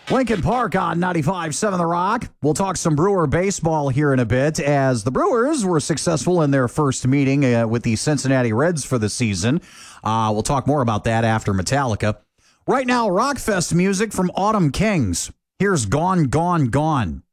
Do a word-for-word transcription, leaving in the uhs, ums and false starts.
Lincoln Park on ninety-five point seven The Rock. We'll talk some Brewer baseball here in a bit as the Brewers were successful in their first meeting uh, with the Cincinnati Reds for the season. Uh, we'll talk more about that after Metallica. Right now, Rockfest music from Autumn Kings. Here's Gone, Gone, Gone.